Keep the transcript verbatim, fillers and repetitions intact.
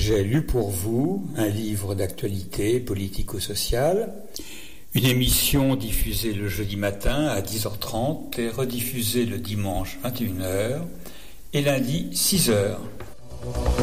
J'ai lu pour vous un livre d'actualité politico-sociale, une émission diffusée le jeudi matin à dix heures trente et rediffusée le dimanche vingt et une heures et lundi six heures.